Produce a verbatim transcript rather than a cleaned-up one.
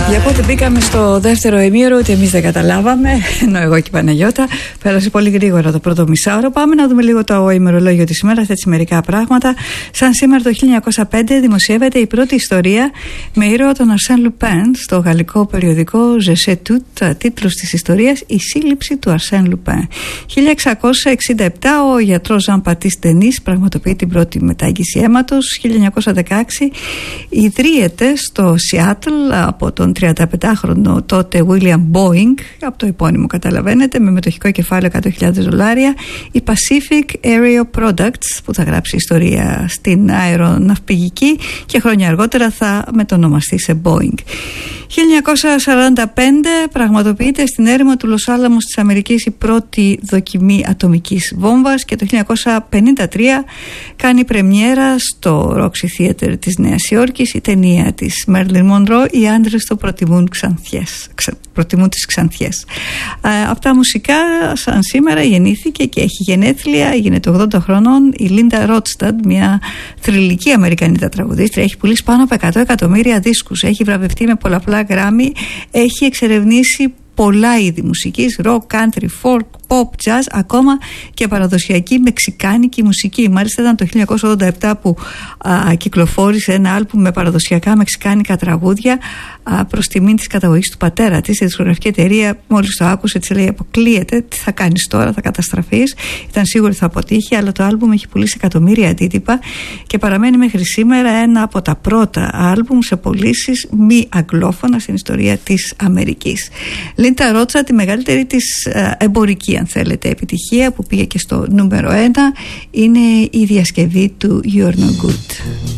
Για πότε μπήκαμε στο δεύτερο ημίωρο, ότι εμείς δεν καταλάβαμε, ενώ εγώ και η Παναγιώτα. Πέρασε πολύ γρήγορα το πρώτο μισάωρο. Πάμε να δούμε λίγο το ημερολόγιο της ημέρας, έτσι μερικά πράγματα. Σαν σήμερα το χίλια εννιακόσια πέντε δημοσιεύεται η πρώτη ιστορία με ήρωα τον Αρσέν Λουπέν στο γαλλικό περιοδικό Je sais tout, τίτλος της ιστορίας «Η σύλληψη του Αρσέν Λουπέν». χίλια εξακόσια εξήντα επτά ο γιατρός Ζαν Μπατίστ Ντενίς πραγματοποιεί την πρώτη μετάγγιση αίματος. χίλια εννιακόσια δεκαέξι ιδρύεται στο Σιάτλ από τον τριανταπεντάχρονο τότε William Boeing, από το επώνυμο καταλαβαίνετε, με μετοχικό κεφάλαιο εκατό χιλιάδες δολάρια, η Pacific Aero Products, που θα γράψει ιστορία στην αεροναυπηγική και χρόνια αργότερα θα μετονομαστεί σε Boeing. χίλια εννιακόσια σαράντα πέντε πραγματοποιείται στην έρημο του Λος Άλαμος της Αμερικής η πρώτη δοκιμή ατομικής βόμβας και το χίλια εννιακόσια πενήντα τρία κάνει πρεμιέρα στο Roxy Theater της Νέας Υόρκης η ταινία της Μέρλιν Μονρό «Οι άντρες το προτιμούν ξανθιές». Ξα... προτιμούν τις ξανθιές. Ε, από τα μουσικά, σαν σήμερα γεννήθηκε και έχει γενέθλια, γίνεται ογδόντα χρονών, η Λίντα Ρότσταντ, μια θρυλική Αμερικανίδα τραγουδίστρια. Έχει πουλήσει πάνω από εκατό εκατομμύρια δίσκους, έχει βραβευτεί με πολλαπλά Γκράμι, έχει εξερευνήσει πολλά είδη μουσικής, rock, country, folk, pop, jazz, ακόμα και παραδοσιακή μεξικάνικη μουσική. Μάλιστα ήταν το χίλια εννιακόσια ογδόντα επτά που α, κυκλοφόρησε ένα άλμπουμ με παραδοσιακά μεξικάνικα τραγούδια α, προς τιμήν της καταγωγής του πατέρα της. Η δισκογραφική εταιρεία μόλις το άκουσε της λέει αποκλείεται, τι θα κάνεις τώρα, θα καταστραφείς. Ήταν σίγουρη θα αποτύχει, αλλά το άλμπουμ έχει πουλήσει εκατομμύρια αντίτυπα και παραμένει μέχρι σήμερα ένα από τα πρώτα άλμπουμ σε πωλήσεις μη αγγλόφωνα στην ιστορία της Αμερικής. Λίντα Ρότσα, τη μεγαλύτερη της α, εμπορική αν θέλετε επιτυχία που πήγε και στο νούμερο ένα είναι η διασκευή του You're No Good.